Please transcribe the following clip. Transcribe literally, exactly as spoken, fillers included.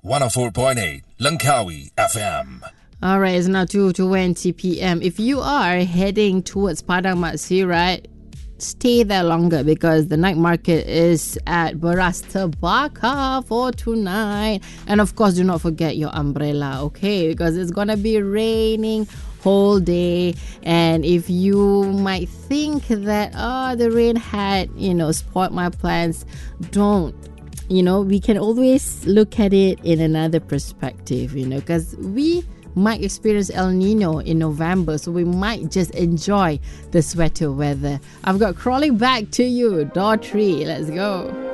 one oh four point eight Langkawi F M. All right, it's now two twenty p.m. If you are heading towards Padang Matsirat, stay there longer because the night market is at Beras Terbakar for tonight. And of course, do not forget your umbrella, okay? Because it's going to be raining whole day. And if you might think that, oh, the rain had, you know, spoiled my plans, don't. You know, we can always look at it in another perspective, you know, because we might experience El Nino in November, so we might just enjoy the sweater weather. I've got Crawling Back to You, Daughtry. Let's go.